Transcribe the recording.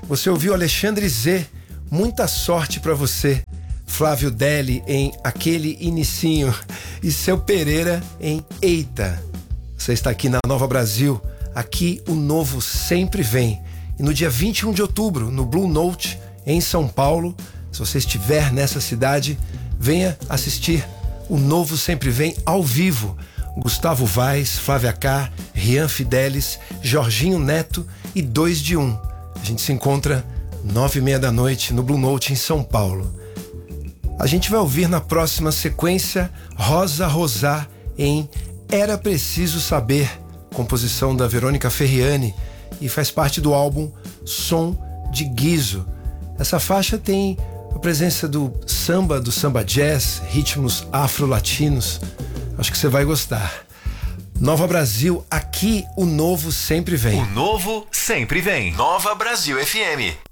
Você ouviu Alexandre Z, Muita Sorte Pra Você. Flávio Deli em Aquele Inicinho e Seu Pereira em Eita. Você está aqui na Nova Brasil, aqui o novo sempre vem. E no dia 21 de outubro, no Blue Note, em São Paulo, se você estiver nessa cidade, venha assistir o Novo Sempre Vem ao vivo. Gustavo Vaz, Flávia K, Rian Fidelis, Jorginho Neto e 2 de 1. A gente se encontra 9h30 da noite no Blue Note em São Paulo. A gente vai ouvir na próxima sequência Rosa Rosá em Era Preciso Saber, composição da Verônica Ferriani, e faz parte do álbum Som de Guizo. Essa faixa tem a presença do samba jazz, ritmos afro-latinos. Acho que você vai gostar. Nova Brasil, aqui o novo sempre vem. O novo sempre vem. Nova Brasil FM.